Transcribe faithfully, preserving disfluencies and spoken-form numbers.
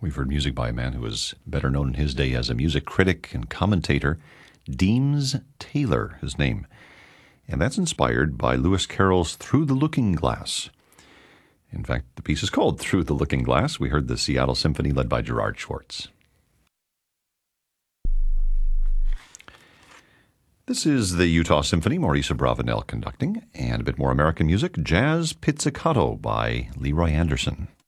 We've heard music by a man who was better known in his day as a music critic and commentator, Deems Taylor, his name. And that's inspired by Lewis Carroll's Through the Looking Glass. In fact, the piece is called Through the Looking Glass. We heard the Seattle Symphony led by Gerard Schwartz. This is the Utah Symphony, Maurice Abravanel conducting, and a bit more American music, Jazz Pizzicato by Leroy Anderson.